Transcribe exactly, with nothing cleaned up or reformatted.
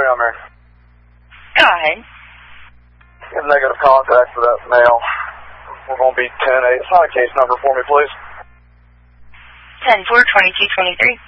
on there. Go ahead. Get a negative contact for that male. We're going to be ten eight. Sign a case number for me, please. ten four twenty-two twenty-three.